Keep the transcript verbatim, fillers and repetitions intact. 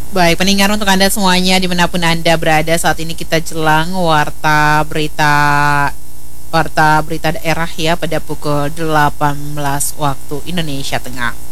Baik, pendengar untuk Anda semuanya dimanapun Anda berada saat ini kita jelang warta berita warta berita daerah ya pada pukul delapan belas waktu Indonesia Tengah.